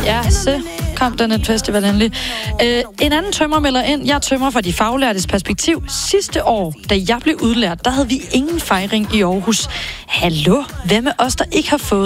Ja, så kom der et festival endelig. En anden tømrer melder ind. Jeg tømrer fra de faglærtes perspektiv. Sidste år, da jeg blev udlært, der havde vi ingen fejring i Aarhus. Hallo, hvem af os, der ikke har fået